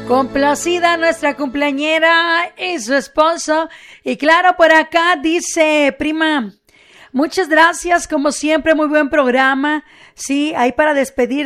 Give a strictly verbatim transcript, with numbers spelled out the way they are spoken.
Complacida nuestra cumpleañera y su esposo. Y claro, por acá dice, prima, muchas gracias, como siempre, muy buen programa. Sí, ahí para despedirte.